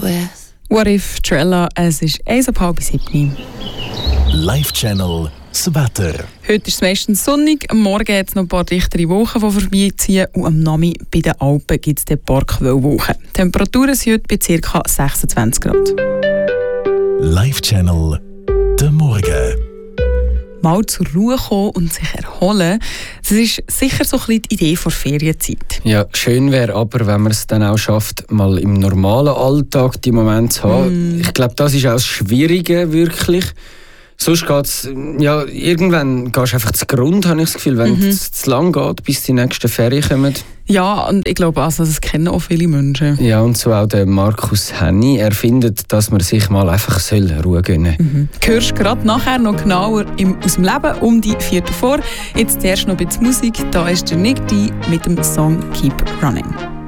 with. What if Trella, es ist 6:30. Live-Channel das Wetter. Heute ist es meistens sonnig, am Morgen hat es noch ein paar dichtere Wolken, die vorbeiziehen und am Nachmittag bei den Alpen gibt es ein paar Quellwolken. Die Temperaturen sind heute bei ca. 26 Grad. Live-Channel der Morgen. Mal zur Ruhe kommen und sich erholen, das ist sicher so ein bisschen die Idee vor Ferienzeit. Ja, schön wäre aber, wenn man es dann auch schafft, mal im normalen Alltag die Momente zu haben. Ich glaube, das ist auch das Schwierige, wirklich. Sonst geht's, ja, irgendwann gehst du einfach zu Grund, habe ich das Gefühl, wenn es zu lang geht, bis die nächsten Ferien kommen. Ja, und ich glaube, also, das kennen auch viele Menschen. Ja, und so auch der Markus Henny. Er findet, dass man sich mal einfach Ruhe gönnen soll. Du hörst gerade nachher noch genauer aus dem Leben um die 4 vor. Jetzt erst noch ein bisschen Musik. Da ist der Nick D mit dem Song «Keep Running».